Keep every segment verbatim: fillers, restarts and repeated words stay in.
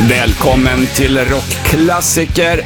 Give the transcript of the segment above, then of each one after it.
Välkommen till rockklassiker.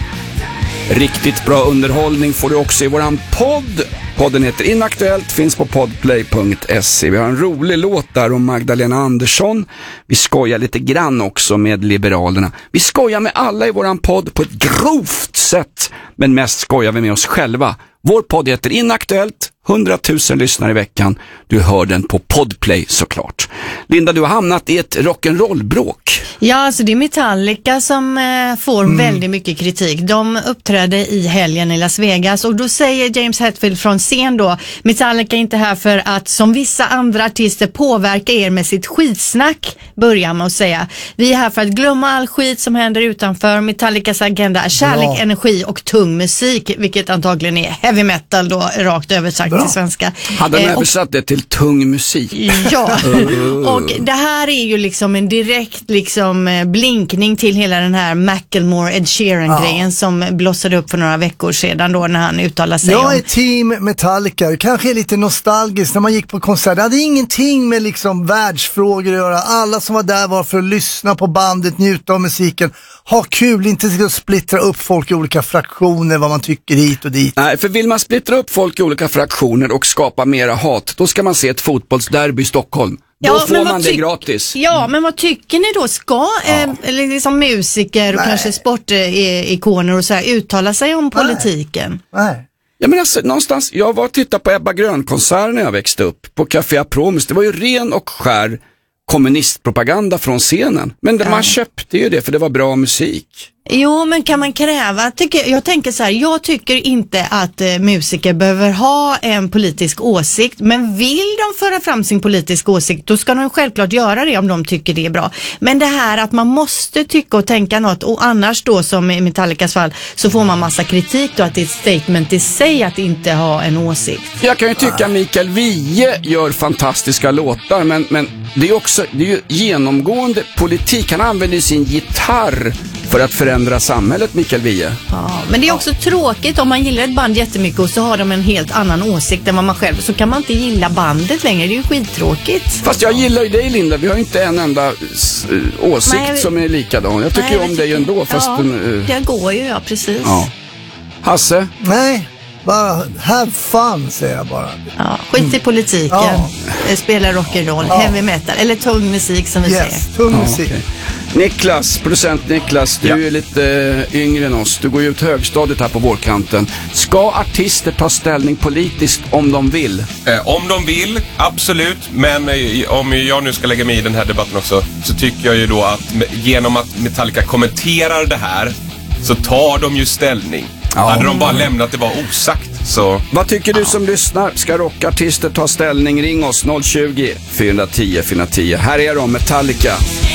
Riktigt bra underhållning får du också i våran podd. Podden heter Inaktuellt, finns på podplay punkt se. Vi har en rolig låt där om Magdalena Andersson. Vi skojar lite grann också med Liberalerna. Vi skojar med alla i våran podd på ett grovt sätt. Men mest skojar vi med oss själva. Vår podd heter Inaktuellt. hundratusen lyssnare i veckan. Du hör den på Podplay såklart. Linda, du har hamnat i ett rock'n'roll-bråk. Ja, alltså det är Metallica som eh, får mm. väldigt mycket kritik. De uppträdde i helgen i Las Vegas och då säger James Hetfield från scen då: Metallica är inte här för att som vissa andra artister påverka er med sitt skitsnack, börjar med att säga. Vi är här för att glömma all skit som händer utanför. Metallicas agenda är kärlek, Bra. energi och tung musik, vilket antagligen är heavy metal då, rakt översatt Bra. till svenska. Hade de översatt det till tung musik? Ja, och det här är ju liksom en direkt liksom blinkning till hela den här Macklemore Ed Sheeran-grejen ja. som blossade upp för några veckor sedan då när han uttalade sig Jag om... är team Metallica, det kanske är lite nostalgiskt när man gick på konsert. Det hade ingenting med liksom världsfrågor att göra. Alla som var där var för att lyssna på bandet, njuta av musiken, ha kul, inte till att splittra upp folk i olika fraktioner, vad man tycker hit och dit. Nej, för vill man splittra upp folk i olika fraktioner och skapa mera hat, då ska man se ett fotbollsderby i Stockholm. Då ja, får man det gratis. Ja, men vad tycker ni då? Ska ja. eh, liksom musiker och Nej. kanske sportikoner och så här uttala sig om politiken? Nej. Nej. Ja, men alltså, någonstans, jag var och tittade på Ebba Grön-konsert när jag växte upp på Café Apromis. Det var ju ren och skär kommunistpropaganda från scenen. Men ja. man köpte ju det för det var bra musik. Jo, men kan man kräva? Tycker, jag tänker så här, jag tycker inte att eh, musiker behöver ha en politisk åsikt, men vill de föra fram sin politiska åsikt, då ska de självklart göra det om de tycker det är bra. Men det här att man måste tycka och tänka något, och annars då som i Metallicas fall så får man massa kritik då att det är ett statement i sig att inte ha en åsikt. Jag kan ju tycka Mikael Wiehe gör fantastiska låtar, men, men det är också det är ju genomgående politik. Han använder sin gitarr för att förändra samhället, Mikael Wiehe. Ja, men det är också ja. tråkigt om man gillar ett band jättemycket och så har de en helt annan åsikt än vad man själv, så kan man inte gilla bandet längre. Det är ju skittråkigt. Fast jag gillar ju dig, Linda. Vi har inte en enda s- åsikt Nej, som är likadan. Jag tycker ju om dig ändå. Fast ja, den, uh... det går ju, ja, precis. Ja. Hasse? Nej. Bara have fun, säger jag bara. Ja, skit i politiken. Ja. Spela rock'n'roll, ja. heavy metal eller tung musik som vi yes, säger. Tung musik. Ja, okay. Niklas, producent Niklas, du ja. är lite äh, yngre än oss. Du går ju ut högstadiet här på vårkanten. Ska artister ta ställning politiskt om de vill? Eh, om de vill, absolut. Men eh, om jag nu ska lägga mig i den här debatten också, så tycker jag ju då att genom att Metallica kommenterar det här så tar de ju ställning. Ja. Hade de bara lämnat det var osagt så... Vad tycker du som lyssnar? Ska rockartister ta ställning? Ring oss noll tjugo, fyra tio, fyra tio. Här är de, Metallica.